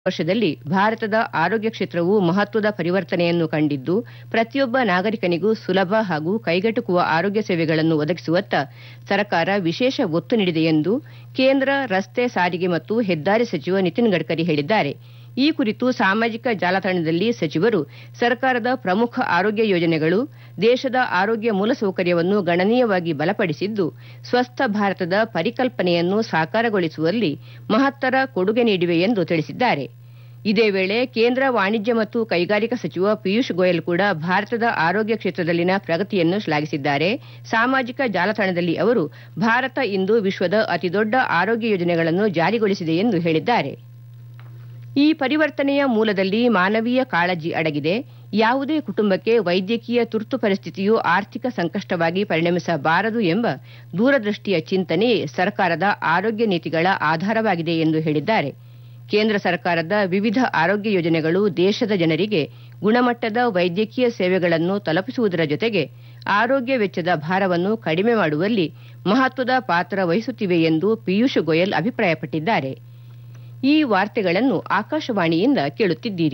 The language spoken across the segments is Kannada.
ವರ್ಷದಲ್ಲಿ ಭಾರತದ ಆರೋಗ್ಯ ಕ್ಷೇತ್ರವು ಮಹತ್ವದ ಪರಿವರ್ತನೆಯನ್ನು ಕಂಡಿದ್ದು, ಪ್ರತಿಯೊಬ್ಬ ನಾಗರಿಕನಿಗೂ ಸುಲಭ ಹಾಗೂ ಕೈಗೆಟುಕುವ ಆರೋಗ್ಯ ಸೇವೆಗಳನ್ನು ಒದಗಿಸುವತ್ತ ಸರ್ಕಾರ ವಿಶೇಷ ಒತ್ತು ನೀಡಿದೆ ಎಂದು ಕೇಂದ್ರ ರಸ್ತೆ ಸಾರಿಗೆ ಮತ್ತು ಹೆದ್ದಾರಿ ಸಚಿವ ನಿತಿನ್ ಗಡ್ಕರಿ ಹೇಳಿದ್ದಾರೆ. ಈ ಕುರಿತು ಸಾಮಾಜಿಕ ಜಾಲತಾಣದಲ್ಲಿ ಸಚಿವರು ಸರ್ಕಾರದ ಪ್ರಮುಖ ಆರೋಗ್ಯ ಯೋಜನೆಗಳು ದೇಶದ ಆರೋಗ್ಯ ಮೂಲಸೌಕರ್ಯವನ್ನು ಗಣನೀಯವಾಗಿ ಬಲಪಡಿಸಿದ್ದು, ಸ್ವಸ್ಥ ಭಾರತದ ಪರಿಕಲ್ಪನೆಯನ್ನು ಸಾಕಾರಗೊಳಿಸುವಲ್ಲಿ ಮಹತ್ತರ ಕೊಡುಗೆ ನೀಡಿವೆ ಎಂದು ತಿಳಿಸಿದ್ದಾರೆ. ಇದೇ ವೇಳೆ ಕೇಂದ್ರ ವಾಣಿಜ್ಯ ಮತ್ತು ಕೈಗಾರಿಕಾ ಸಚಿವ ಪಿಯೂಷ್ ಗೋಯಲ್ ಕೂಡ ಭಾರತದ ಆರೋಗ್ಯ ಕ್ಷೇತ್ರದಲ್ಲಿನ ಪ್ರಗತಿಯನ್ನು ಶ್ಲಾಘಿಸಿದ್ದಾರೆ. ಸಾಮಾಜಿಕ ಜಾಲತಾಣದಲ್ಲಿ ಅವರು, ಭಾರತ ಇಂದು ವಿಶ್ವದ ಅತಿದೊಡ್ಡ ಆರೋಗ್ಯ ಯೋಜನೆಗಳನ್ನು ಜಾರಿಗೊಳಿಸಿದೆ ಎಂದು ಹೇಳಿದ್ದಾರೆ. ಈ ಪರಿವರ್ತನೆಯ ಮೂಲದಲ್ಲಿ ಮಾನವೀಯ ಕಾಳಜಿ ಅಡಗಿದೆ. ಯಾವುದೇ ಕುಟುಂಬಕ್ಕೆ ವೈದ್ಯಕೀಯ ತುರ್ತು ಪರಿಸ್ಥಿತಿಯು ಆರ್ಥಿಕ ಸಂಕಷ್ಟವಾಗಿ ಪರಿಣಮಿಸಬಾರದು ಎಂಬ ದೂರದೃಷ್ಟಿಯ ಚಿಂತನೆಯೇ ಸರ್ಕಾರದ ಆರೋಗ್ಯ ನೀತಿಗಳ ಆಧಾರವಾಗಿದೆ ಎಂದು ಹೇಳಿದ್ದಾರೆ. ಕೇಂದ್ರ ಸರ್ಕಾರದ ವಿವಿಧ ಆರೋಗ್ಯ ಯೋಜನೆಗಳು ದೇಶದ ಜನರಿಗೆ ಗುಣಮಟ್ಟದ ವೈದ್ಯಕೀಯ ಸೇವೆಗಳನ್ನು ತಲುಪಿಸುವುದರ ಜೊತೆಗೆ ಆರೋಗ್ಯ ವೆಚ್ಚದ ಭಾರವನ್ನು ಕಡಿಮೆ ಮಾಡುವಲ್ಲಿ ಮಹತ್ವದ ಪಾತ್ರ ವಹಿಸುತ್ತಿವೆ ಎಂದು ಪಿಯೂಷ್ ಗೋಯಲ್ ಅಭಿಪ್ರಾಯಪಟ್ಟಿದ್ದಾರೆ. ಈ ವಾರ್ತೆಗಳನ್ನು ಆಕಾಶವಾಣಿಯಿಂದ ಕೇಳುತ್ತಿದ್ದೀರಿ.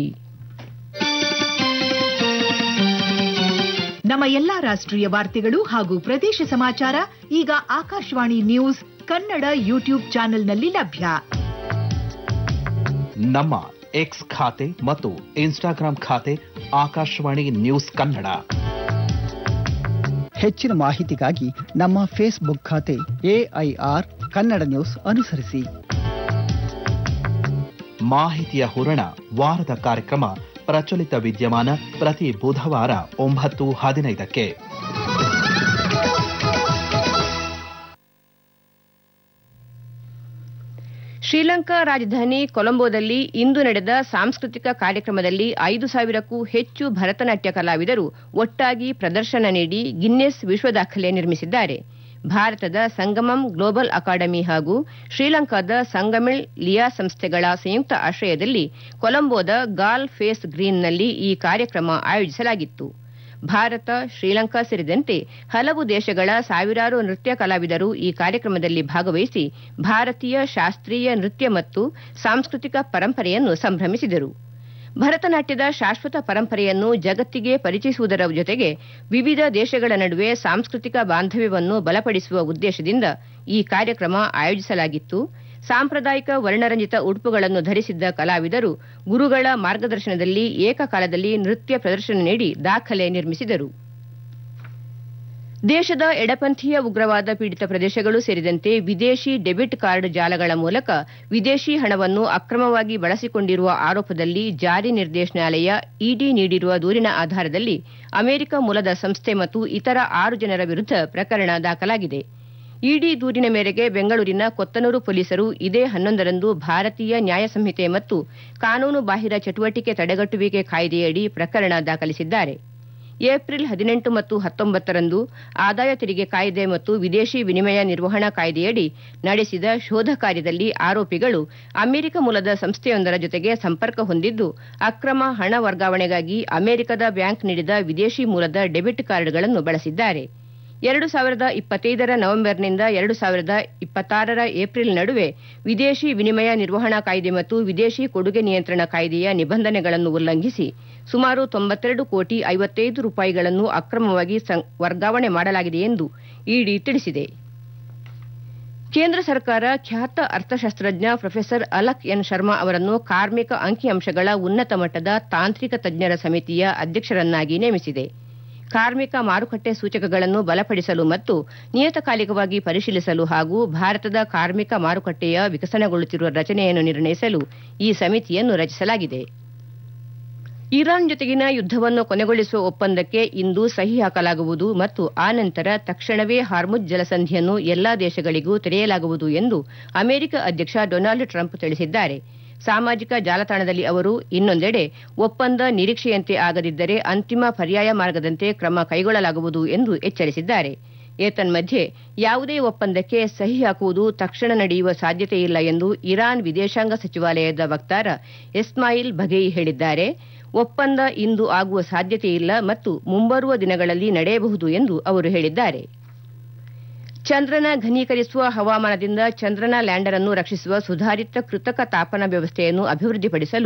ನಮ್ಮ ಎಲ್ಲಾ ರಾಷ್ಟ್ರೀಯ ವಾರ್ತೆಗಳು ಹಾಗೂ ಪ್ರದೇಶ ಸಮಾಚಾರ ಈಗ ಆಕಾಶವಾಣಿ ನ್ಯೂಸ್ ಕನ್ನಡ ಯೂಟ್ಯೂಬ್ ಚಾನೆಲ್ನಲ್ಲಿ ಲಭ್ಯ. ನಮ್ಮ ಎಕ್ಸ್ ಖಾತೆ ಮತ್ತು ಇನ್ಸ್ಟಾಗ್ರಾಂ ಖಾತೆ ಆಕಾಶವಾಣಿ ನ್ಯೂಸ್ ಕನ್ನಡ. ಹೆಚ್ಚಿನ ಮಾಹಿತಿಗಾಗಿ ನಮ್ಮ ಫೇಸ್ಬುಕ್ ಖಾತೆ AIR ಕನ್ನಡ ನ್ಯೂಸ್ ಅನುಸರಿಸಿ. ಮಾಹಿತಿಯ ಹೂರಣ ವಾರದ ಕಾರ್ಯಕ್ರಮ ಪ್ರಚಲಿತ ವಿದ್ಯಮಾನ ಪ್ರತಿ ಬುಧವಾರ 9:15ಕ್ಕೆ. ಶ್ರೀಲಂಕಾ ರಾಜಧಾನಿ ಕೊಲಂಬೋದಲ್ಲಿ ಇಂದು ನಡೆದ ಸಾಂಸ್ಕೃತಿಕ ಕಾರ್ಯಕ್ರಮದಲ್ಲಿ 5,000ಕ್ಕೂ ಹೆಚ್ಚು ಭರತನಾಟ್ಯ ಕಲಾವಿದರು ಒಟ್ಟಾಗಿ ಪ್ರದರ್ಶನ ನೀಡಿ ಗಿನ್ನೆಸ್ ವಿಶ್ವ ದಾಖಲೆ ನಿರ್ಮಿಸಿದ್ದಾರೆ. ಭಾರತದ ಸಂಗಮಂ ಗ್ಲೋಬಲ್ ಅಕಾಡೆಮಿ ಹಾಗೂ ಶ್ರೀಲಂಕಾದ ಸಂಗಮಿಳ್ ಲಿಯಾ ಸಂಸ್ಥೆಗಳ ಸಂಯುಕ್ತ ಆಶ್ರಯದಲ್ಲಿ ಕೊಲಂಬೋದ ಗಾಲ್ ಫೇಸ್ ಗ್ರೀನ್ನಲ್ಲಿ ಈ ಕಾರ್ಯಕ್ರಮ ಆಯೋಜಿಸಲಾಗಿತ್ತು. ಭಾರತ, ಶ್ರೀಲಂಕಾ ಸೇರಿದಂತೆ ಹಲವು ದೇಶಗಳ ಸಾವಿರಾರು ನೃತ್ಯ ಕಲಾವಿದರು ಈ ಕಾರ್ಯಕ್ರಮದಲ್ಲಿ ಭಾಗವಹಿಸಿ ಭಾರತೀಯ ಶಾಸ್ತ್ರೀಯ ನೃತ್ಯ ಮತ್ತು ಸಾಂಸ್ಕೃತಿಕ ಪರಂಪರೆಯನ್ನು ಸಂಭ್ರಮಿಸಿದರು. ಭರತನಾಟ್ಯದ ಶಾಶ್ವತ ಪರಂಪರೆಯನ್ನು ಜಗತ್ತಿಗೆ ಪರಿಚಯಿಸುವುದರ ಜೊತೆಗೆ ವಿವಿಧ ದೇಶಗಳ ನಡುವೆ ಸಾಂಸ್ಕೃತಿಕ ಬಾಂಧವ್ಯವನ್ನು ಬಲಪಡಿಸುವ ಉದ್ದೇಶದಿಂದ ಈ ಕಾರ್ಯಕ್ರಮ ಆಯೋಜಿಸಲಾಗಿತ್ತು. ಸಾಂಪ್ರದಾಯಿಕ ವರ್ಣರಂಜಿತ ಉಡುಪುಗಳನ್ನು ಧರಿಸಿದ್ದ ಕಲಾವಿದರು ಗುರುಗಳ ಮಾರ್ಗದರ್ಶನದಲ್ಲಿ ಏಕಕಾಲದಲ್ಲಿ ನೃತ್ಯ ಪ್ರದರ್ಶನ ನೀಡಿ ದಾಖಲೆ ನಿರ್ಮಿಸಿದರು. ದೇಶದ ಎಡಪಂಥೀಯ ಉಗ್ರವಾದ ಪೀಡಿತ ಪ್ರದೇಶಗಳು ಸೇರಿದಂತೆ ವಿದೇಶಿ ಡೆಬಿಟ್ ಕಾರ್ಡ್ ಜಾಲಗಳ ಮೂಲಕ ವಿದೇಶಿ ಹಣವನ್ನು ಅಕ್ರಮವಾಗಿ ಬಳಸಿಕೊಂಡಿರುವ ಆರೋಪದಲ್ಲಿ ಜಾರಿ ನಿರ್ದೇಶನಾಲಯ ಇಡಿ ನೀಡಿರುವ ದೂರಿನ ಆಧಾರದಲ್ಲಿ ಅಮೆರಿಕ ಮೂಲದ ಸಂಸ್ಥೆ ಮತ್ತು ಇತರ 6 ಜನರ ವಿರುದ್ಧ ಪ್ರಕರಣ ದಾಖಲಾಗಿದೆ. ಇಡಿ ದೂರಿನ ಮೇರೆಗೆ ಬೆಂಗಳೂರಿನ ಕೊತ್ತನೂರು ಪೊಲೀಸರು ಇದೇ 11ರಂದು ಭಾರತೀಯ ನ್ಯಾಯ ಸಂಹಿತೆ ಮತ್ತು ಕಾನೂನು ಬಾಹಿರ ಚಟುವಟಿಕೆ ತಡೆಗಟ್ಟುವಿಕೆ ಕಾಯ್ದೆಯಡಿ ಪ್ರಕರಣ ದಾಖಲಿಸಿದ್ದಾರೆ. ಏಪ್ರಿಲ್ 18 ಮತ್ತು 19ರಂದು ಆದಾಯ ತೆರಿಗೆ ಕಾಯ್ದೆ ಮತ್ತು ವಿದೇಶಿ ವಿನಿಮಯ ನಿರ್ವಹಣಾ ಕಾಯ್ದೆಯಡಿ ನಡೆಸಿದ ಶೋಧ ಕಾರ್ಯದಲ್ಲಿ ಆರೋಪಿಗಳು ಅಮೆರಿಕ ಮೂಲದ ಸಂಸ್ಥೆಯೊಂದರ ಜೊತೆಗೆ ಸಂಪರ್ಕ ಹೊಂದಿದ್ದು ಅಕ್ರಮ ಹಣ ವರ್ಗಾವಣೆಗಾಗಿ ಅಮೆರಿಕದ ಬ್ಯಾಂಕ್ ನೀಡಿದ ವಿದೇಶಿ ಮೂಲದ ಡೆಬಿಟ್ ಕಾರ್ಡ್ಗಳನ್ನು ಬಳಸಿದ್ದಾರೆ. 2025ರ ನವೆಂಬರ್ನಿಂದ 2026ರ ಏಪ್ರಿಲ್ ನಡುವೆ ವಿದೇಶಿ ವಿನಿಮಯ ನಿರ್ವಹಣಾ ಕಾಯ್ದೆ ಮತ್ತು ವಿದೇಶಿ ಕೊಡುಗೆ ನಿಯಂತ್ರಣ ಕಾಯ್ದೆಯ ನಿಬಂಧನೆಗಳನ್ನು ಉಲ್ಲಂಘಿಸಿ ಸುಮಾರು 92 ಕೋಟಿ 55 ರೂಪಾಯಿಗಳನ್ನು ಅಕ್ರಮವಾಗಿ ವರ್ಗಾವಣೆ ಮಾಡಲಾಗಿದೆ ಎಂದು ಇಡಿ ತಿಳಿಸಿದೆ. ಕೇಂದ್ರ ಸರ್ಕಾರ ಖ್ಯಾತ ಅರ್ಥಶಾಸ್ತ್ರಜ್ಞ ಪ್ರೊಫೆಸರ್ ಅಲಕ್ ಎನ್ ಶರ್ಮಾ ಅವರನ್ನು ಕಾರ್ಮಿಕ ಅಂಕಿಅಂಶಗಳ ಉನ್ನತ ಮಟ್ಟದ ತಾಂತ್ರಿಕ ತಜ್ಞರ ಸಮಿತಿಯ ಅಧ್ಯಕ್ಷರನ್ನಾಗಿ ನೇಮಿಸಿದೆ. ಕಾರ್ಮಿಕ ಮಾರುಕಟ್ಟೆ ಸೂಚಕಗಳನ್ನು ಬಲಪಡಿಸಲು ಮತ್ತು ನಿಯತಕಾಲಿಕವಾಗಿ ಪರಿಶೀಲಿಸಲು ಹಾಗೂ ಭಾರತದ ಕಾರ್ಮಿಕ ಮಾರುಕಟ್ಟೆಯ ವಿಕಸನಗೊಳ್ಳುತ್ತಿರುವ ರಚನೆಯನ್ನು ನಿರ್ಣಯಿಸಲು ಈ ಸಮಿತಿಯನ್ನು ರಚಿಸಲಾಗಿದೆ. ಇರಾನ್ ಜೊತೆಗಿನ ಯುದ್ಧವನ್ನು ಕೊನೆಗೊಳಿಸುವ ಒಪ್ಪಂದಕ್ಕೆ ಇಂದು ಸಹಿ ಹಾಕಲಾಗುವುದು ಮತ್ತು ಆ ನಂತರ ತಕ್ಷಣವೇ ಹಾರ್ಮುಜ್ ಜಲಸಂಧಿಯನ್ನು ಎಲ್ಲಾ ದೇಶಗಳಿಗೂ ತೆರೆಯಲಾಗುವುದು ಎಂದು ಅಮೆರಿಕ ಅಧ್ಯಕ್ಷ ಡೊನಾಲ್ಡ್ ಟ್ರಂಪ್ ತಿಳಿಸಿದ್ದಾರೆ. ಸಾಮಾಜಿಕ ಜಾಲತಾಣದಲ್ಲಿ ಅವರು ಇನ್ನೊಂದೆಡೆ ಒಪ್ಪಂದ ನಿರೀಕ್ಷೆಯಂತೆ ಆಗದಿದ್ದರೆ ಅಂತಿಮ ಪರ್ಯಾಯ ಮಾರ್ಗದಂತೆ ಕ್ರಮ ಕೈಗೊಳ್ಳಲಾಗುವುದು ಎಂದು ಎಚ್ಚರಿಸಿದ್ದಾರೆ. ಏತನ್ಮಧ್ಯೆ ಯಾವುದೇ ಒಪ್ಪಂದಕ್ಕೆ ಸಹಿ ಹಾಕುವುದು ತಕ್ಷಣ ನಡೆಯುವ ಸಾಧ್ಯತೆಯಿಲ್ಲ ಎಂದು ಇರಾನ್ ವಿದೇಶಾಂಗ ಸಚಿವಾಲಯದ ವಕ್ತಾರ ಇಸ್ಮಾಯಿಲ್ ಬಘೇಯಿ ಹೇಳಿದ್ದಾರೆ. ಒಪ್ಪಂದ ಇಂದು ಆಗುವ ಸಾಧ್ಯತೆಯಿಲ್ಲ ಮತ್ತು ಮುಂಬರುವ ದಿನಗಳಲ್ಲಿ ನಡೆಯಬಹುದು ಎಂದು ಅವರು ಹೇಳಿದ್ದಾರೆ. ಚಂದ್ರನ ಘನೀಕರಿಸುವ ಹವಾಮಾನದಿಂದ ಚಂದ್ರನ ಲ್ಯಾಂಡರ್ ಅನ್ನು ರಕ್ಷಿಸುವ ಸುಧಾರಿತ ಕೃತಕ ತಾಪನ ವ್ಯವಸ್ಥೆಯನ್ನು ಅಭಿವೃದ್ಧಿಪಡಿಸಲು